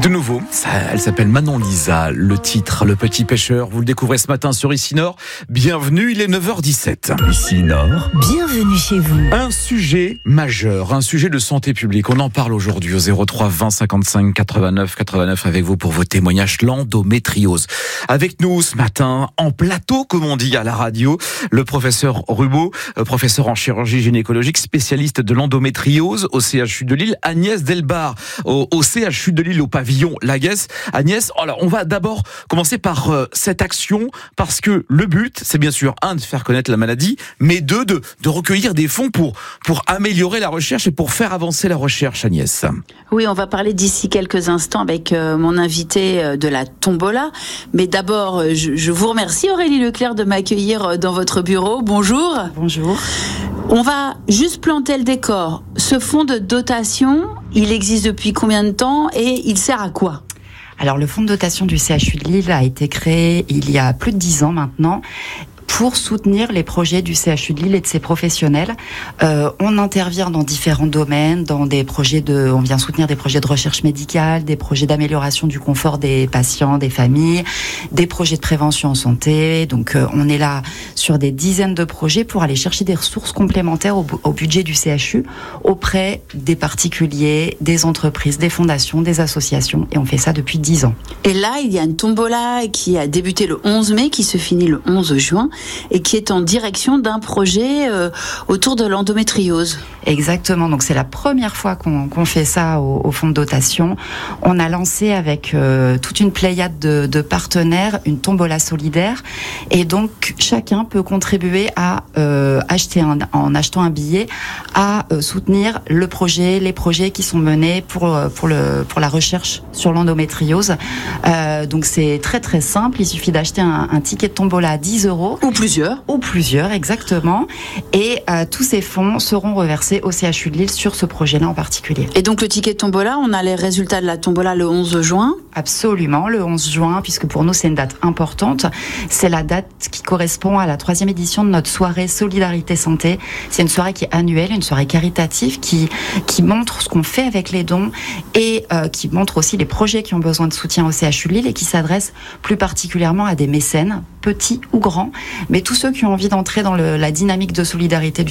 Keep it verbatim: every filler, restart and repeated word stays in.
De nouveau, ça, elle s'appelle Manon Lisa. Le titre, Le Petit Pêcheur, vous le découvrez ce matin sur Ici Nord. Bienvenue, il est neuf heures dix-sept. Ici Nord. Bienvenue chez vous. Un sujet majeur, un sujet de santé publique. On en parle aujourd'hui au zéro trois vingt cinquante-cinq quatre-vingt-neuf quatre-vingt-neuf avec vous pour vos témoignages. L'endométriose. Avec nous ce matin, en plateau, comme on dit à la radio, le professeur Rubaud, professeur en chirurgie gynécologique, spécialiste de l'endométriose au C H U de Lille. Agnès Delbar, au, au C H U de Lille, au pavillon Laguesse. Agnès, alors on va d'abord commencer par euh, cette action, parce que le but, c'est bien sûr, un, de faire connaître la maladie, mais deux, de, de recueillir des fonds pour, pour améliorer la recherche et pour faire avancer la recherche, Agnès. Oui, on va parler d'ici quelques instants avec euh, mon invité euh, de la Tombola. Mais d'abord, euh, je, je vous remercie Aurélie Leclerc de m'accueillir euh, dans votre bureau. Bonjour. Bonjour. On va juste planter le décor. Ce fonds de dotation, il existe depuis combien de temps et il sert à quoi ? Alors, le fonds de dotation du C H U de Lille a été créé il y a plus de dix ans maintenant, pour soutenir les projets du C H U de Lille et de ses professionnels. Euh, on intervient dans différents domaines, dans des projets de, on vient soutenir des projets de recherche médicale, des projets d'amélioration du confort des patients, des familles, des projets de prévention en santé. Donc, euh, on est là sur des dizaines de projets pour aller chercher des ressources complémentaires au, au budget du C H U auprès des particuliers, des entreprises, des fondations, des associations. Et on fait ça depuis dix ans. Et là, il y a une tombola qui a débuté le onze mai, qui se finit le onze juin. Et qui est en direction d'un projet euh, autour de l'endométriose. Exactement, donc c'est la première fois qu'on, qu'on fait ça au, au fonds de dotation. On a lancé avec euh, toute une pléiade de, de partenaires une tombola solidaire, et donc chacun peut contribuer à euh, acheter un, en achetant un billet à euh, soutenir le projet, les projets qui sont menés pour pour le pour la recherche sur l'endométriose. Euh, donc c'est très très simple, il suffit d'acheter un, un ticket de tombola à dix euros. Ou plusieurs. Ou plusieurs, exactement. Et euh, tous ces fonds seront reversés au C H U de Lille sur ce projet-là en particulier. Et donc le ticket de tombola, on a les résultats de la tombola le onze juin ? Absolument, le onze juin, puisque pour nous c'est une date importante. C'est la date qui correspond à la troisième édition de notre soirée Solidarité Santé. C'est une soirée qui est annuelle, une soirée caritative qui, qui montre ce qu'on fait avec les dons et euh, qui montre aussi les projets qui ont besoin de soutien au C H U de Lille et qui s'adresse plus particulièrement à des mécènes, petits ou grands, mais tous ceux qui ont envie d'entrer dans le, la dynamique de solidarité du